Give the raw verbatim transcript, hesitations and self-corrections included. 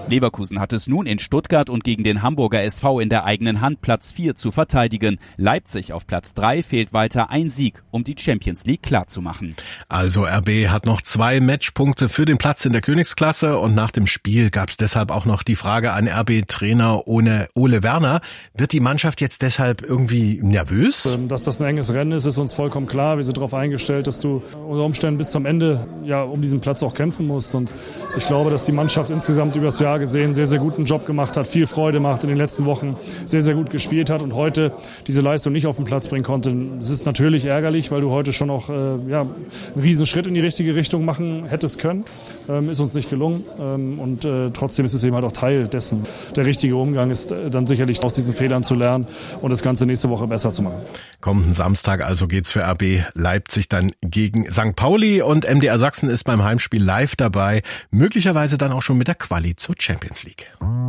Leverkusen hat es nun in Stuttgart und gegen den Hamburger S V in der eigenen Hand, Platz vier zu verteidigen. Leipzig auf Platz drei, fehlt weiter ein Sieg, um die Champions League klarzumachen. Also R B hat noch zwei Matchpunkte für den Platz in der Königsklasse und nach dem Spiel gab es deshalb auch noch die Frage an R B-Trainer ohne Ole Werner. Wird die Mannschaft jetzt deshalb irgendwie nervös? Dass das ein enges Rennen ist, ist uns vollkommen klar. Wir sind darauf eingestellt, dass du unter Umständen bis zum Ende ja um diesen Platz auch kämpfen musst. Und ich glaube, dass die Mannschaft insgesamt über das Jahr gesehen sehr, sehr guten Job gemacht hat, viel Freude macht in den letzten Wochen, sehr, sehr gut gespielt hat und heute diese Leistung nicht auf den Platz bringen konnte. Es ist natürlich ärgerlich, weil du heute schon noch äh, ja, einen riesen Schritt in die richtige Richtung machen hättest können. Ähm, ist uns nicht gelungen ähm, und äh, trotzdem ist es eben halt auch Teil dessen. Der richtige Umgang ist äh, dann sicherlich aus diesen Fehlern zu lernen und das Ganze nächste Woche besser zu machen. Kommenden Samstag also geht's für R B Leipzig dann gegen Sankt Pauli und M D R Sachsen ist beim Heimspiel live dabei, möglicherweise dann auch schon mit der Quali zur Champions League.